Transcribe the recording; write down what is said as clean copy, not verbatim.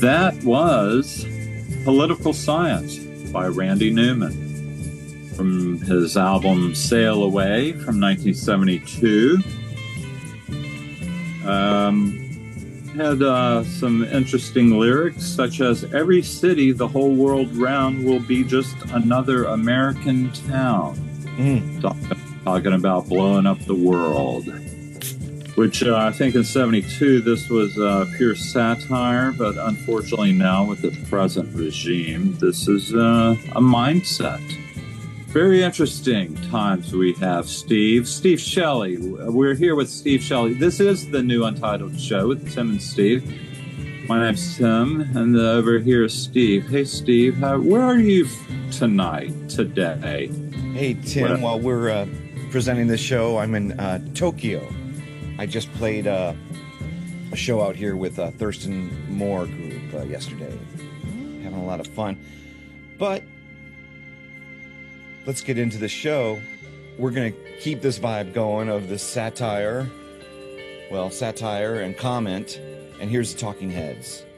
That was Political Science by Randy Newman from his album Sail Away from 1972. Had some interesting lyrics, such as "Every city the whole world round will be just another American town." Talking about blowing up the world. Which I think in 72, this was pure satire, but unfortunately now with the present regime, this is a mindset. Very interesting times we have, Steve. Steve Shelley. We're here with Steve Shelley. This is the new Untitled Show with Tim and Steve. My name's Tim, and over here is Steve. Hey, Steve, where are you today? Hey, Tim, while we're presenting this show, I'm in Tokyo. I just played a show out here with Thurston Moore group yesterday. Having a lot of fun. But let's get into the show. We're going to keep this vibe going of the satire and comment. And here's the Talking Heads.